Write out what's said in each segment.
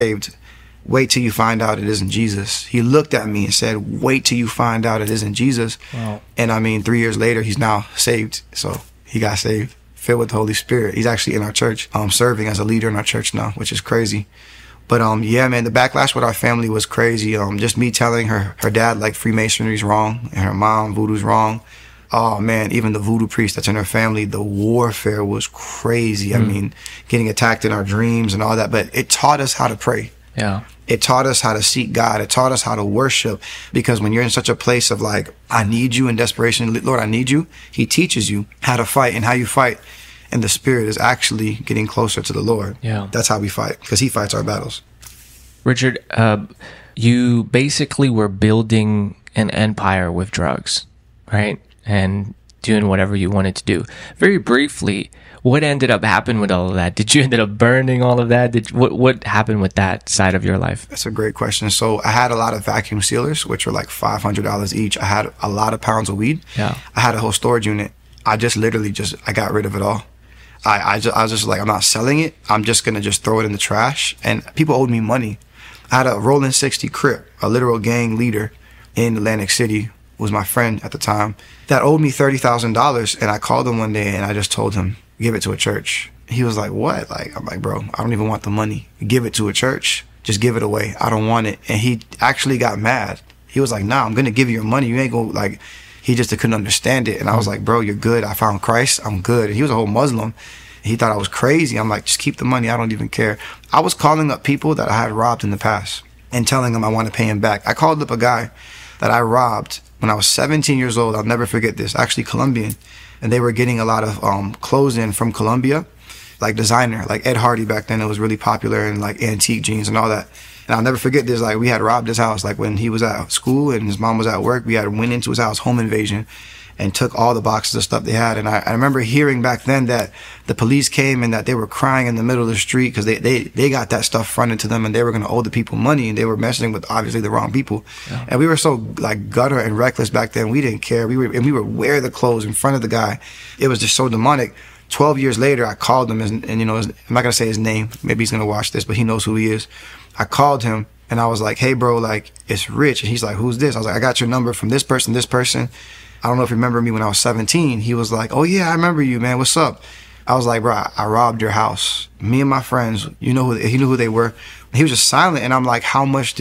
saved. Wait till you find out it isn't Jesus. He looked at me and said, wait till you find out it isn't Jesus. Wow. And I mean, 3 years later, he's now saved. So he got saved, filled with the Holy Spirit. He's actually in our church, serving as a leader in our church now, which is crazy. But yeah, man, the backlash with our family was crazy. Just me telling her dad, like, Freemasonry's wrong, and her mom, voodoo's wrong. Oh man, even the voodoo priest that's in her family, the warfare was crazy. I mean, getting attacked in our dreams and all that. But it taught us how to pray. Yeah. It taught us how to seek God. It taught us how to worship. Because when you're in such a place of like, I need you in desperation, Lord, I need you, he teaches you how to fight, and how you fight in the spirit is actually getting closer to the Lord. Yeah. That's how we fight, because he fights our battles. Richard, you basically were building an empire with drugs, right? And doing whatever you wanted to do. Very briefly, what ended up happening with all of that? Did you end up burning all of that? What happened with that side of your life? That's a great question. So I had a lot of vacuum sealers, which were like $500 each. I had a lot of pounds of weed. Yeah. I had a whole storage unit. I just literally I got rid of it all. I was just like, I'm not selling it. I'm just going to just throw it in the trash. And people owed me money. I had a Rolling 60 Crip, a literal gang leader in Atlantic City, was my friend at the time, that owed me $30,000. And I called him one day and I just told him, give it to a church. He was like, what? Like, I'm like, bro, I don't even want the money. Give it to a church. Just give it away. I don't want it. And he actually got mad. He was like, nah, I'm going to give you your money. You ain't going to, like, he just couldn't understand it. And I was like, bro, you're good. I found Christ. I'm good. And he was a whole Muslim. He thought I was crazy. I'm like, just keep the money. I don't even care. I was calling up people that I had robbed in the past and telling them I want to pay him back. I called up a guy that I robbed when I was 17 years old. I'll never forget this. Actually, Colombian. And they were getting a lot of clothes in from Colombia, like designer, like Ed Hardy back then. It was really popular, and like antique jeans and all that. And I'll never forget this. Like, we had robbed his house. Like, when he was at school and his mom was at work, we had went into his house, home invasion, and took all the boxes of stuff they had. And I remember hearing back then that the police came and that they were crying in the middle of the street because they got that stuff fronted to them, and they were going to owe the people money, and they were messing with obviously the wrong people. Yeah. And we were so like gutter and reckless back then. We didn't care. We would wear the clothes in front of the guy. It was just so demonic. 12 years later, I called him, and you know, I'm not going to say his name. Maybe he's going to watch this, but he knows who he is. I called him and I was like, hey bro, like, it's Rich. And he's like, who's this? I was like, I got your number from this person, this person. I don't know if you remember me when I was 17. He was like, oh yeah, I remember you, man. What's up? I was like, bro, I robbed your house. Me and my friends, he knew who they were. He was just silent. And I'm like, how much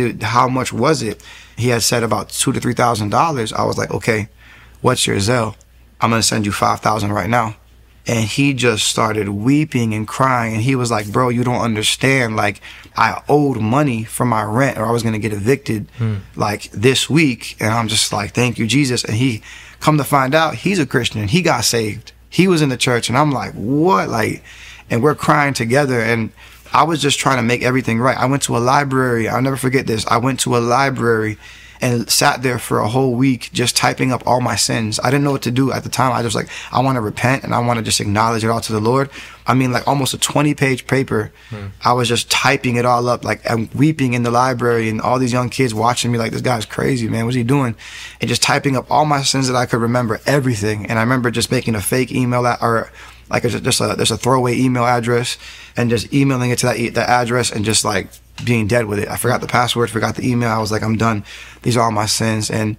was it? He had said about $2,000 to $3,000. I was like, okay, what's your Zelle? I'm going to send you $5,000 right now. And he just started weeping and crying. And he was like, bro, you don't understand. Like, I owed money for my rent, or I was going to get evicted like this week. And I'm just like, thank you, Jesus. And he come to find out, he's a Christian. He got saved. He was in the church. And I'm like, what? Like, and we're crying together. And I was just trying to make everything right. I went to a library. I'll never forget this. I went to a library and sat there for a whole week just typing up all my sins. I didn't know what to do at the time. I just like, I want to repent and I want to just acknowledge it all to the Lord. I mean, like almost a 20-page paper. I was just typing it all up. Like, I'm weeping in the library, and all these young kids watching me like, this guy's crazy, man. What's he doing? And just typing up all my sins that I could remember, everything. And I remember just making a fake email or like there's a throwaway email address, and just emailing it to that address, and just like being dead with it. I forgot the password, forgot the email. I was like, I'm done. These are all my sins. And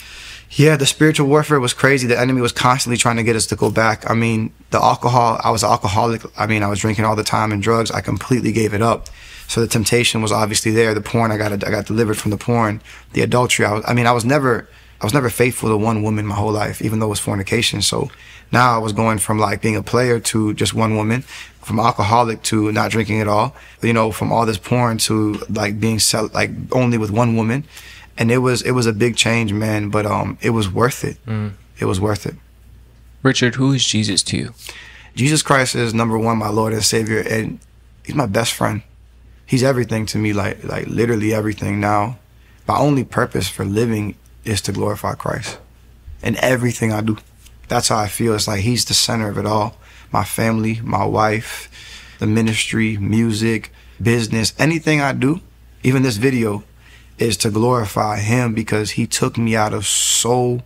yeah, the spiritual warfare was crazy. The enemy was constantly trying to get us to go back. I mean, the alcohol, I was an alcoholic. I mean, I was drinking all the time, and drugs, I completely gave it up. So the temptation was obviously there. The porn, I got delivered from the porn. The adultery, I was never faithful to one woman my whole life, even though it was fornication. So now I was going from like being a player to just one woman, from alcoholic to not drinking at all, you know, from all this porn to like being like only with one woman. And it was a big change, man, but it was worth it. It was worth it. Richard, who is Jesus to you? Jesus Christ is number one, my Lord and Savior, and he's my best friend. He's everything to me, like literally everything. Now, my only purpose for living is to glorify Christ in everything I do. That's how I feel. It's like he's the center of it all. My family, my wife, the ministry, music, business, anything I do, even this video, is to glorify him, because he took me out of so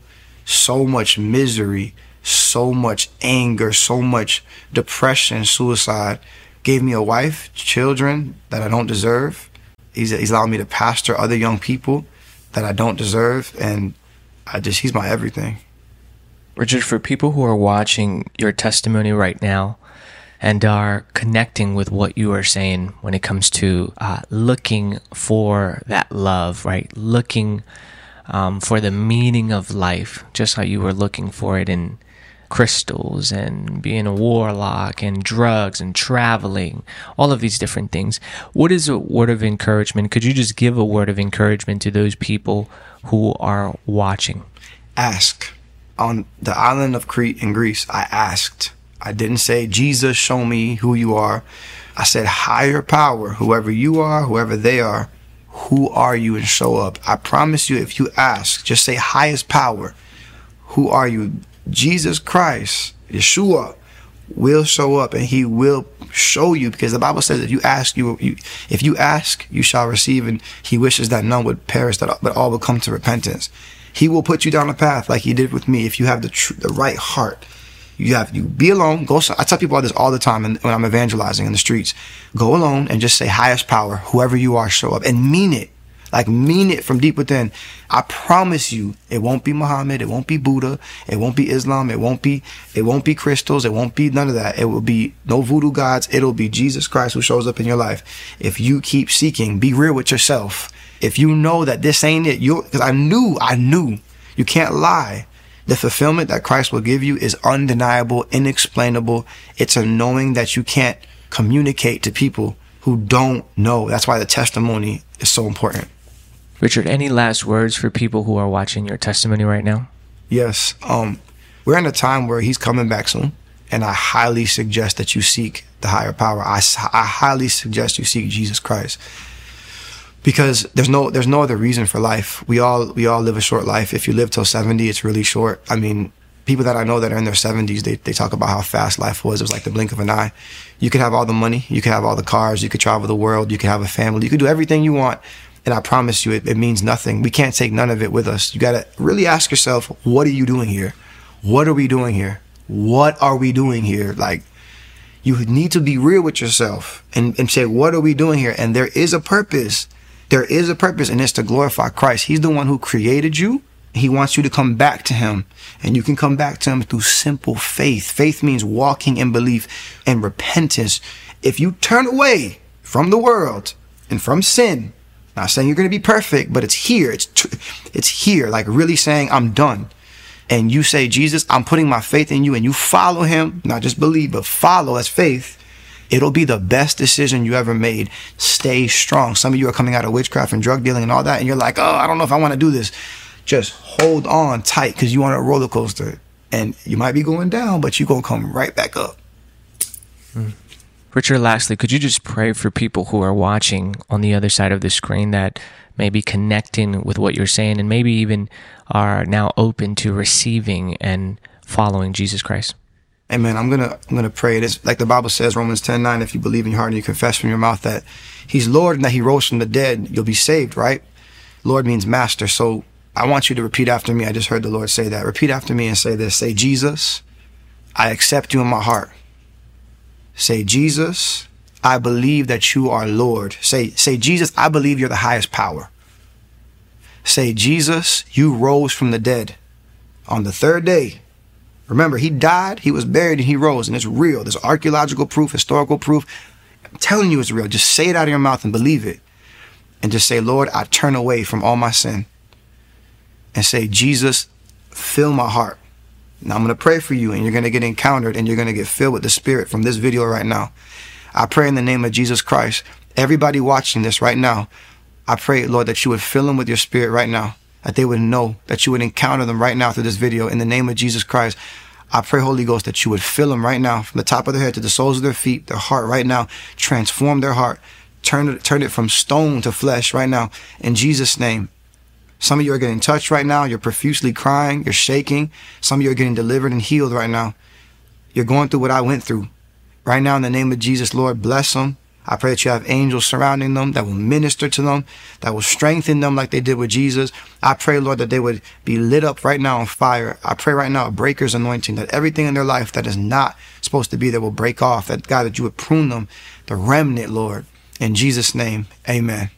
much misery, so much anger, so much depression, suicide, gave me a wife, children that I don't deserve, He's allowing me to pastor other young people that I don't deserve. And he's my everything. Richard, for people who are watching your testimony right now and are connecting with what you are saying when it comes to looking for that love, right? Looking for the meaning of life, just how you were looking for it in crystals and being a warlock and drugs and traveling, all of these different things. What is a word of encouragement? Could you just give a word of encouragement to those people who are watching? Ask. On the island of Crete in Greece, I asked. I didn't say, Jesus, show me who you are. I said, higher power, whoever you are, whoever they are, who are you, and show up. I promise you, if you ask, just say highest power, who are you? Jesus Christ, Yeshua, will show up, and he will show you, because the Bible says if you ask, you shall receive, and he wishes that none would perish, but all would come to repentance. He will put you down a path like he did with me if you have the right heart. You be alone. I tell people this all the time when I'm evangelizing in the streets. Go alone and just say, highest power, whoever you are, show up, and mean it. Like, mean it from deep within. I promise you, it won't be Muhammad, it won't be Buddha, it won't be Islam, it won't be crystals, it won't be none of that. It will be no voodoo gods. It'll be Jesus Christ who shows up in your life. If you keep seeking, be real with yourself. If you know that this ain't it, because I knew, you can't lie. The fulfillment that Christ will give you is undeniable, inexplainable. It's a knowing that you can't communicate to people who don't know. That's why the testimony is so important. Richard, any last words for people who are watching your testimony right now? Yes. We're in a time where he's coming back soon, and I highly suggest that you seek the higher power. I highly suggest you seek Jesus Christ, because there's no other reason for life. We all live a short life. If you live till 70, it's really short. I mean, people that I know that are in their 70s, they talk about how fast life was. It was like the blink of an eye. You could have all the money, you could have all the cars, you could travel the world, you could have a family, you could do everything you want. And I promise you, it means nothing. We can't take none of it with us. You got to really ask yourself, what are you doing here? What are we doing here? What are we doing here? Like, you need to be real with yourself and say, what are we doing here? And there is a purpose. There is a purpose, and it's to glorify Christ. He's the one who created you. He wants you to come back to him, and you can come back to him through simple faith. Faith means walking in belief and repentance. If you turn away from the world and from sin, not saying you're going to be perfect, but it's here. It's here, like really saying, I'm done. And you say, Jesus, I'm putting my faith in you, and you follow him, not just believe, but follow as faith. It'll be the best decision you ever made. Stay strong. Some of you are coming out of witchcraft and drug dealing and all that, and you're like, oh, I don't know if I want to do this. Just hold on tight, because you're on a roller coaster, and you might be going down, but you're going to come right back up. Richard, lastly, could you just pray for people who are watching on the other side of the screen that may be connecting with what you're saying and maybe even are now open to receiving and following Jesus Christ? Amen. I'm gonna pray. It is like the Bible says, Romans 10:9, if you believe in your heart and you confess from your mouth that he's Lord and that he rose from the dead, you'll be saved, right? Lord means master. So I want you to repeat after me. I just heard the Lord say that. Repeat after me and say this. Say, Jesus, I accept you in my heart. Say, Jesus, I believe that you are Lord. Say, Jesus, I believe you're the highest power. Say, Jesus, you rose from the dead on the third day. Remember, he died, he was buried, and he rose, and it's real. There's archaeological proof, historical proof. I'm telling you it's real. Just say it out of your mouth and believe it. And just say, Lord, I turn away from all my sin. And say, Jesus, fill my heart. Now I'm going to pray for you, and you're going to get encountered, and you're going to get filled with the Spirit from this video right now. I pray in the name of Jesus Christ. Everybody watching this right now, I pray, Lord, that you would fill them with your Spirit right now, that they would know, that you would encounter them right now through this video. In the name of Jesus Christ, I pray, Holy Ghost, that you would fill them right now from the top of their head to the soles of their feet, their heart right now. Transform their heart. Turn it from stone to flesh right now. In Jesus' name. Some of you are getting touched right now. You're profusely crying. You're shaking. Some of you are getting delivered and healed right now. You're going through what I went through. Right now, in the name of Jesus, Lord, bless them. I pray that you have angels surrounding them that will minister to them, that will strengthen them like they did with Jesus. I pray, Lord, that they would be lit up right now on fire. I pray right now a breaker's anointing, that everything in their life that is not supposed to be there will break off. That, God, that you would prune them, the remnant, Lord. In Jesus' name, amen.